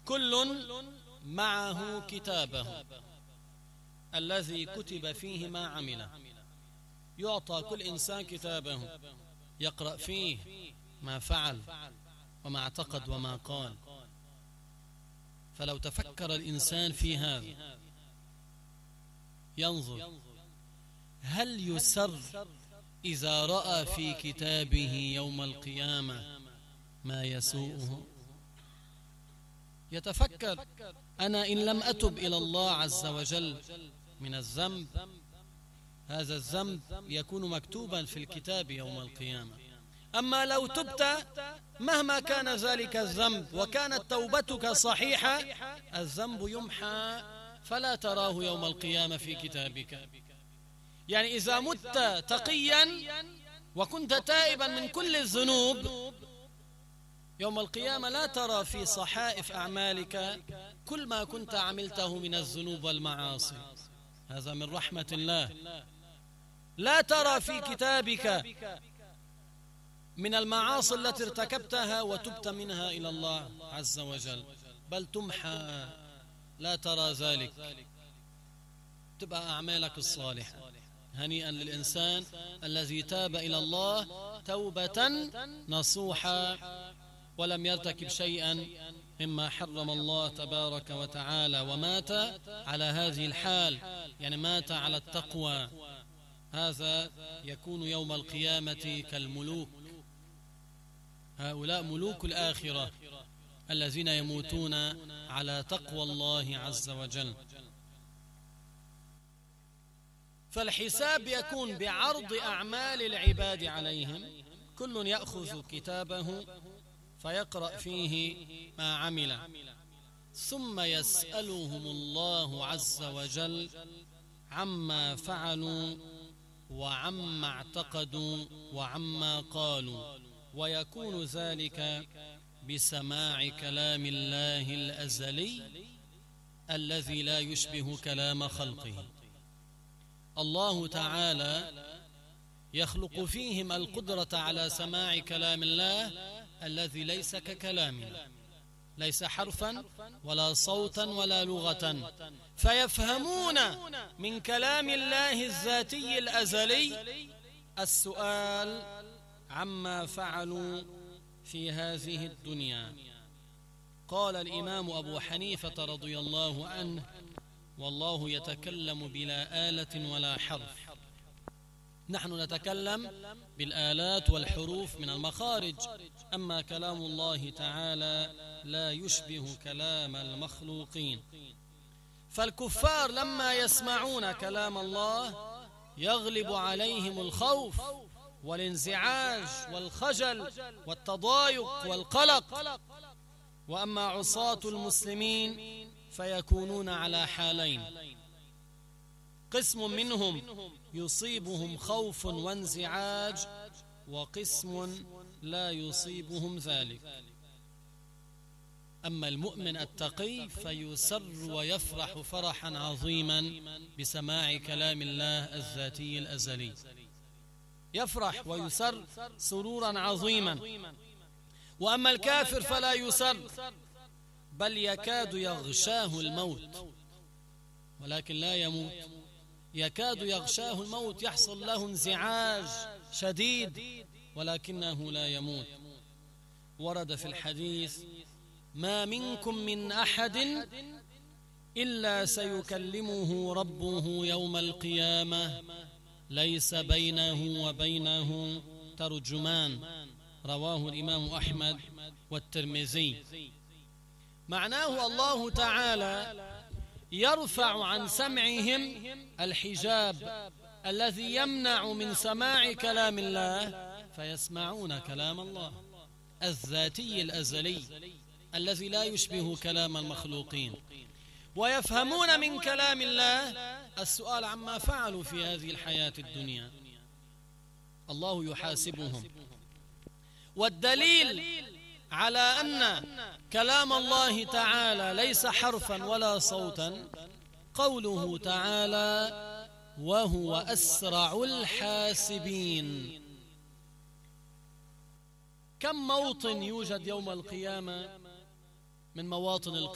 كل معه كتابه الذي كتب فيه ما عمله. يعطى كل إنسان كتابه يقرأ فيه ما فعل وما اعتقد وما قال. فلو تفكر الإنسان في هذا ينظر هل يسر إذا رأى في كتابه يوم القيامة ما يسوءه؟ يتفكر أنا إن لم أتب إلى الله عز وجل من الذنب، هذا الذنب يكون مكتوبا في الكتاب يوم القيامة. أما لو تبت مهما كان ذلك الذنب وكانت توبتك صحيحة، الذنب يمحى فلا تراه يوم القيامة في كتابك. يعني إذا مت تقيا وكنت تائبا من كل الذنوب، يوم القيامة لا ترى في صحائف أعمالك كل ما كنت عملته من الذنوب والمعاصي. هذا من رحمة الله. لا ترى في كتابك من المعاصي التي ارتكبتها وتبت منها إلى الله عز وجل، بل تمحى، لا ترى ذلك، تبقى أعمالك الصالحة. هنيئا للإنسان الذي تاب إلى الله توبة نصوحا ولم يرتكب شيئا مما حرم الله تبارك وتعالى، ومات على هذه الحال، يعني مات على التقوى. هذا يكون يوم القيامة كالملوك. هؤلاء ملوك الآخرة الذين يموتون على تقوى الله عز وجل. فالحساب يكون بعرض أعمال العباد عليهم، كل يأخذ كتابه فيقرأ فيه ما عمل، ثم يسألهم الله عز وجل عما فعلوا وعما اعتقدوا وعما قالوا، ويكون ذلك بسماع كلام الله الأزلي الذي لا يشبه كلام خلقه. الله تعالى يخلق فيهم القدرة على سماع كلام الله الذي ليس ككلامنا، ليس حرفا ولا صوتا ولا لغة، فيفهمون من كلام الله الذاتي الأزلي السؤال عما فعلوا في هذه الدنيا. قال الإمام أبو حنيفة رضي الله عنه: والله يتكلم بلا آلة ولا حرف. نحن نتكلم بالآلات والحروف من المخارج، أما كلام الله تعالى لا يشبه كلام المخلوقين. فالكفار لما يسمعون كلام الله يغلب عليهم الخوف والانزعاج والخجل والتضايق والقلق، وأما عصاة المسلمين فيكونون على حالين: قسم منهم يصيبهم خوف وانزعاج، وقسم لا يصيبهم ذلك. أما المؤمن التقي فيسر ويفرح فرحا عظيما بسماع كلام الله الذاتي الأزلي، يفرح ويسر سرورا عظيما. وأما الكافر فلا يسر، بل يكاد يغشاه الموت ولكن لا يموت، يكاد يغشاه الموت، يحصل له انزعاج شديد ولكنه لا يموت. ورد في الحديث: ما منكم من أحد إلا سيكلمه ربه يوم القيامة ليس بينه وبينه ترجمان. رواه الإمام أحمد والترمذي. معناه الله تعالى يرفع عن سمعهم الحجاب الذي يمنع من سماع كلام الله، فيسمعون كلام الله الذاتي الأزلي الذي لا يشبه كلام المخلوقين، ويفهمون من كلام الله السؤال عما فعلوا في هذه الحياة الدنيا. الله يحاسبهم. والدليل على أن كلام الله تعالى ليس حرفا ولا صوتا قوله تعالى: وهو أسرع الحاسبين. كم موطن يوجد يوم القيامة من مواطن القيامة؟